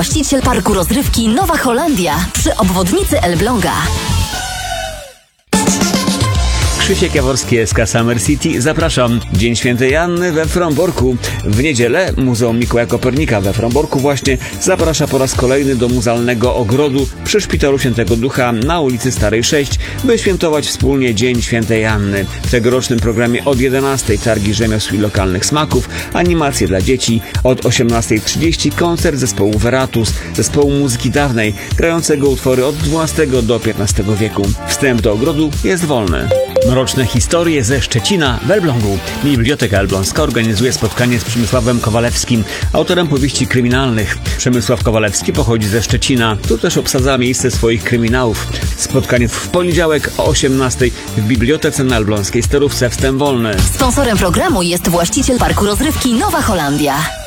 Właściciel parku rozrywki Nowa Holandia przy obwodnicy Elbląga. Krzysiek Jaworski, SK Summer City. Zapraszam. Dzień Świętej Anny we Fromborku. W niedzielę Muzeum Mikołaja Kopernika we Fromborku właśnie zaprasza po raz kolejny do muzealnego ogrodu przy Szpitalu Świętego Ducha na ulicy Starej 6, by świętować wspólnie Dzień Świętej Anny. W tegorocznym programie od 11:00 targi rzemiosł i lokalnych smaków, animacje dla dzieci, od 18:30 koncert zespołu Veratus, zespołu muzyki dawnej, grającego utwory od XII do XV wieku. Wstęp do ogrodu jest wolny. Mroczne historie ze Szczecina w Elblągu. Biblioteka Elbląska organizuje spotkanie z Przemysławem Kowalewskim, autorem powieści kryminalnych. Przemysław Kowalewski pochodzi ze Szczecina. Tu też obsadza miejsce swoich kryminałów. Spotkanie w poniedziałek o 18:00 w Bibliotece na Elbląskiej Starówce. Wstęp wolny. Sponsorem programu jest właściciel parku rozrywki Nowa Holandia.